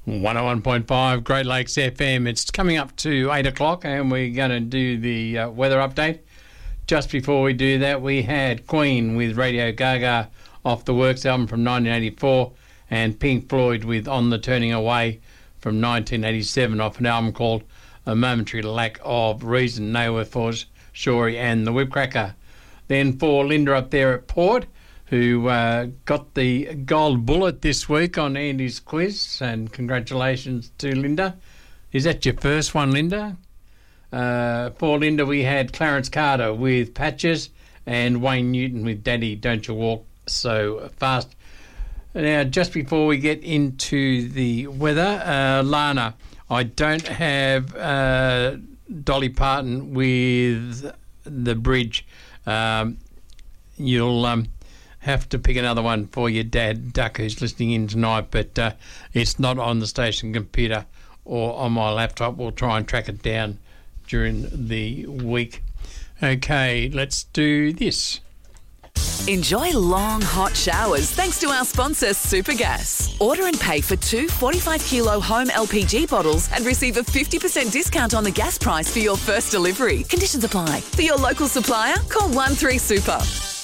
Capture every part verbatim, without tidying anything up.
one oh one point five Great Lakes F M. It's coming up to eight o'clock and we're going to do the uh, weather update. Just before we do that, we had Queen with Radio Gaga off the Works album from nineteen eighty-four and Pink Floyd with On the Turning Away from nineteen eighty-seven off an album called A Momentary Lack of Reason. They were for Shorey and the Whipcracker. Then for Linda up there at Port, who uh, got the gold bullet this week on Andy's quiz, and congratulations to Linda. Is that your first one, Linda? Uh, for Linda, we had Clarence Carter with Patches and Wayne Newton with Daddy, Don't You Walk So Fast. Now, just before we get into the weather, uh, Lana, I don't have uh, Dolly Parton with The Bridge. Um, you'll... Um, have to pick another one for your dad, Duck, who's listening in tonight, but uh, it's not on the station computer or on my laptop. We'll try and track it down during the week. Okay, let's do this. Enjoy long, hot showers thanks to our sponsor, Supergas. Order and pay for two forty-five kilo home L P G bottles and receive a fifty percent discount on the gas price for your first delivery. Conditions apply. For your local supplier, call one three super.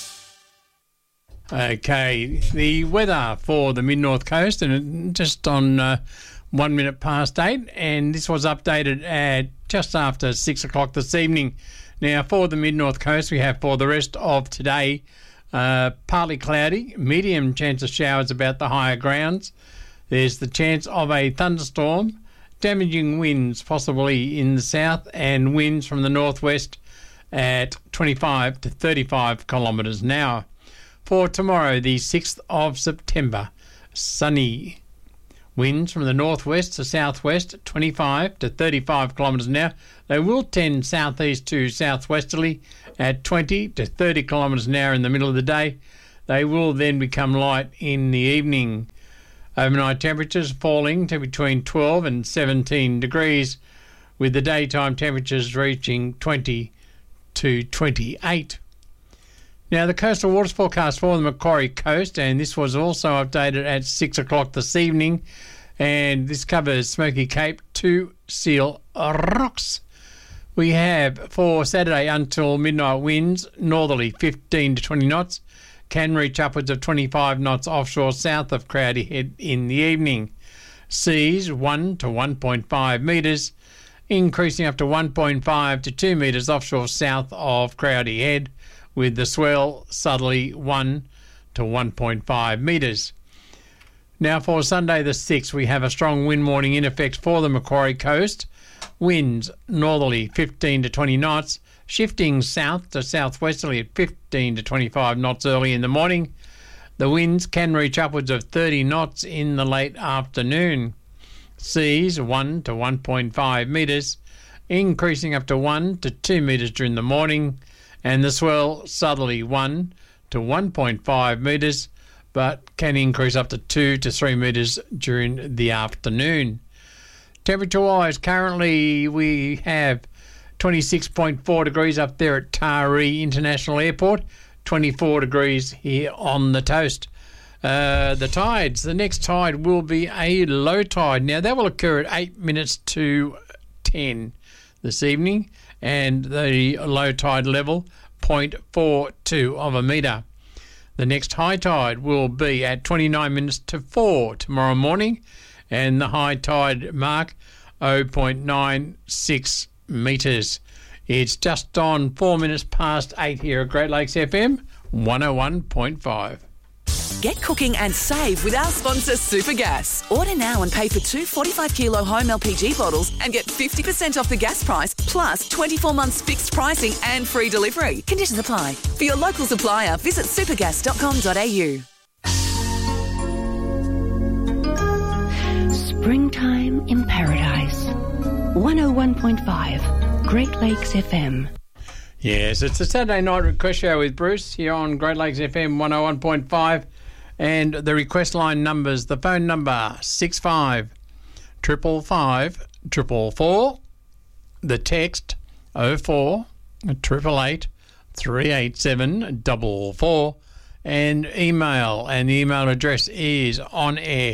Okay, the weather for the mid-north coast, and just on uh, one minute past eight, and this was updated at just after six o'clock this evening. Now, for the mid-north coast, we have for the rest of today, uh, partly cloudy, medium chance of showers about the higher grounds. There's the chance of a thunderstorm, damaging winds possibly in the south, and winds from the northwest at twenty-five to thirty-five kilometres an hour. For tomorrow, the sixth of September, sunny. Winds from the northwest to southwest, twenty-five to thirty-five kilometres an hour. They will tend southeast to southwesterly at twenty to thirty kilometres an hour in the middle of the day. They will then become light in the evening. Overnight temperatures falling to between twelve and seventeen degrees, with the daytime temperatures reaching twenty to twenty-eight. Now, the coastal waters forecast for the Macquarie Coast, and this was also updated at six o'clock this evening, and this covers Smoky Cape to Seal Rocks. We have for Saturday until midnight winds, northerly fifteen to twenty knots, can reach upwards of twenty-five knots offshore south of Crowdy Head in the evening. Seas one to one point five metres, increasing up to one point five to two metres offshore south of Crowdy Head, with the swell southerly one to one point five metres. Now for Sunday the sixth, we have a strong wind warning in effect for the Macquarie Coast. Winds northerly fifteen to twenty knots, shifting south to southwesterly at fifteen to twenty-five knots early in the morning. The winds can reach upwards of thirty knots in the late afternoon. Seas one to one point five metres, increasing up to one to two metres during the morning, and the swell southerly one to one point five metres, but can increase up to two to three metres during the afternoon. Temperature-wise, currently we have twenty-six point four degrees up there at Taree International Airport, twenty-four degrees here on the Toast. Uh, the tides, the next tide will be a low tide. Now, that will occur at eight minutes to ten this evening, and the low tide level, zero point four two of a metre. The next high tide will be at twenty-nine minutes to four tomorrow morning, and the high tide mark, zero point nine six metres. It's just on four minutes past eight here at Great Lakes F M, one oh one point five. Get cooking and save with our sponsor, Supergas. Order now and pay for two forty-five kilo home L P G bottles and get fifty percent off the gas price, plus twenty-four months fixed pricing and free delivery. Conditions apply. For your local supplier, visit supergas dot com dot a u. Springtime in Paradise. one oh one point five Great Lakes F M. Yes, it's a Saturday night request show with Bruce here on Great Lakes F M one oh one point five, and the request line numbers, the phone number six five triple five triple four, the text oh four triple eight three eight seven double four, and email, and the email address is on air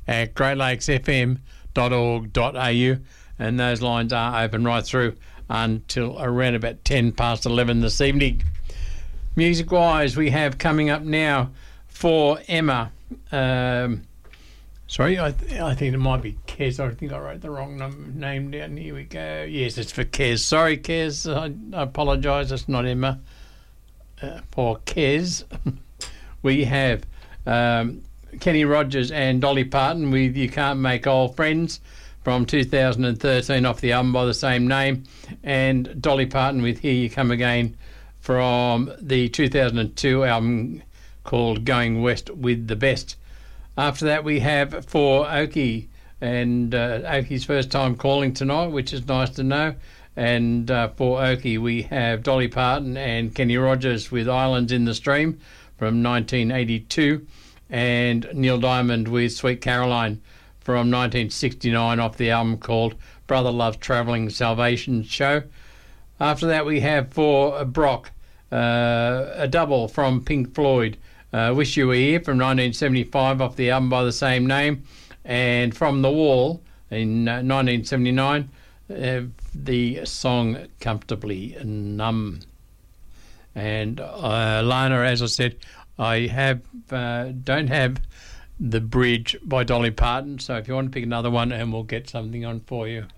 at great lakes f m dot org dot a u, and those lines are open right through until around about ten past eleven this evening. Music-wise, we have coming up now for Emma. Um, sorry, I, th- I think it might be Kez. I think I wrote the wrong num- name down. Here we go. Yes, it's for Kez. Sorry, Kez. I, I apologise. It's not Emma. Uh, for Kez, we have um, Kenny Rogers and Dolly Parton with You Can't Make Old Friends from two thousand thirteen off the album by the same name, and Dolly Parton with Here You Come Again from the two thousand two album called Going West with the Best. After that, we have for Oki, and uh, Oki's first time calling tonight, which is nice to know. And uh, for Oki, we have Dolly Parton and Kenny Rogers with Islands in the Stream from nineteen eighty-two, and Neil Diamond with Sweet Caroline from nineteen sixty-nine off the album called Brother Loves Travelling Salvation Show. After that, we have for Brock uh, a double from Pink Floyd, uh, Wish You Were Here from nineteen seventy-five off the album by the same name, and From the Wall in uh, nineteen seventy-nine, uh, the song Comfortably Numb. And uh, Lana, as I said, I have uh, don't have the bridge by Dolly Parton, so if you want to pick another one, and we'll get something on for you.